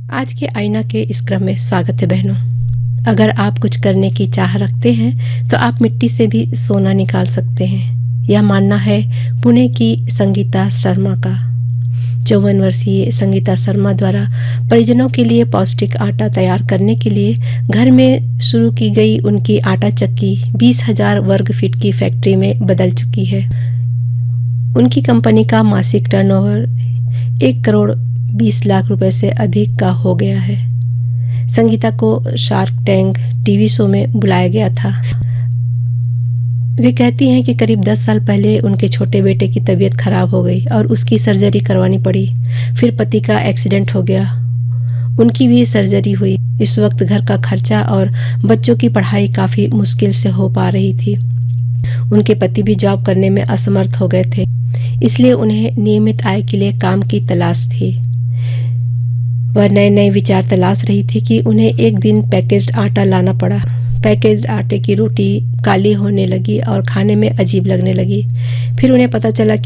आज के आईना के इस क्रम में स्वागत है बहनों। अगर आप कुछ करने की चाह रखते हैं तो आप मिट्टी से भी सोना निकाल सकते हैं, यह मानना है पुणे की संगीता शर्मा का। 54 वर्षीय संगीता शर्मा द्वारा परिजनों के लिए पौष्टिक आटा तैयार करने के लिए घर में शुरू की गई उनकी आटा चक्की 20,000 वर्ग फीट की फैक्ट्री में बदल चुकी है। उनकी कंपनी का मासिक टर्नओवर 1 करोड़ 20 लाख रुपए से अधिक का हो गया है। संगीता को शार्क टैंक टीवी शो में बुलाया गया था। वे कहती हैं कि करीब 10 साल पहले उनके छोटे बेटे की तबीयत खराब हो गई और उसकी सर्जरी करवानी पड़ी। फिर पति का एक्सीडेंट हो गया, उनकी भी सर्जरी हुई। इस वक्त घर का खर्चा और बच्चों की पढ़ाई काफ़ी मुश्किल से हो पा रही थी। उनके पति भी जॉब करने में असमर्थ हो गए थे, इसलिए उन्हें नियमित आय के लिए काम की तलाश थी। वह नए नए विचार तलाश रही थी कि उन्हें एक दिन पैकेज्ड आटा लाना पड़ा। पैकेज्ड आटे की रोटी काली होने लगी और खाने में अजीब लगने लगी। फिर उन्हें पता चला कि